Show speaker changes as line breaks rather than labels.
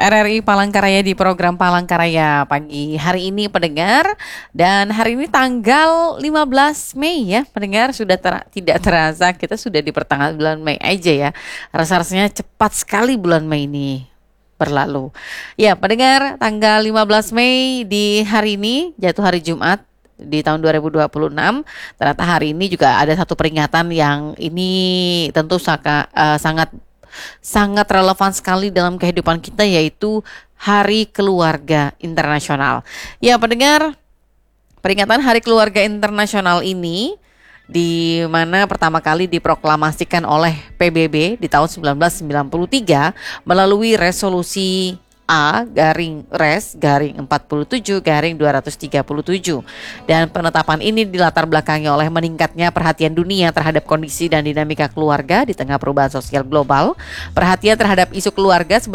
RRI Palangkaraya di program Palangkaraya pagi hari ini pendengar. Dan hari ini tanggal 15 Mei ya pendengar, sudah tidak terasa kita sudah di pertengahan bulan Mei aja ya. Rasa-rasanya cepat sekali bulan Mei ini berlalu. Ya pendengar, tanggal 15 Mei di hari ini jatuh hari Jumat di tahun 2026. Ternyata hari ini juga ada satu peringatan yang ini tentu sangat relevan sekali dalam kehidupan kita, yaitu Hari Keluarga Internasional. Ya pendengar, peringatan Hari Keluarga Internasional ini di mana pertama kali diproklamasikan oleh PBB di tahun 1993 melalui resolusi A/Res/47/237, dan penetapan ini dilatar belakangi oleh meningkatnya perhatian dunia terhadap kondisi dan dinamika keluarga di tengah perubahan sosial global. Perhatian terhadap isu keluarga